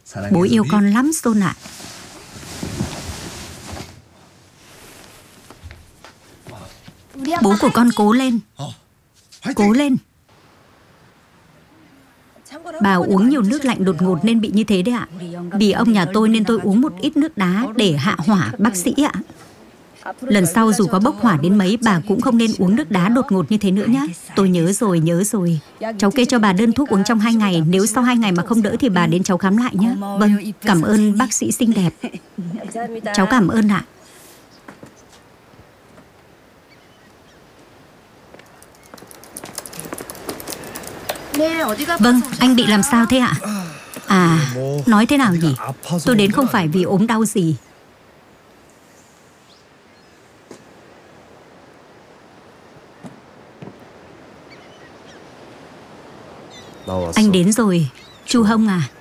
Bố yêu con lắm Son ạ. Bố của con cố lên. Cố lên. Bà uống nhiều nước lạnh đột ngột nên bị như thế đấy ạ. Vì ông nhà tôi nên tôi uống một ít nước đá để hạ hỏa bác sĩ ạ. Lần sau dù có bốc hỏa đến mấy bà cũng không nên uống nước đá đột ngột như thế nữa nhé. Tôi nhớ rồi. Cháu kê cho bà đơn thuốc uống trong 2 ngày. Nếu sau 2 ngày mà không đỡ thì bà đến cháu khám lại nhé. Vâng, cảm ơn bác sĩ xinh đẹp. Cháu cảm ơn ạ. Vâng, anh bị làm sao thế ạ? À, nói thế nào nhỉ? Tôi đến không phải vì ốm đau gì. Anh đến rồi, Chu Hông à.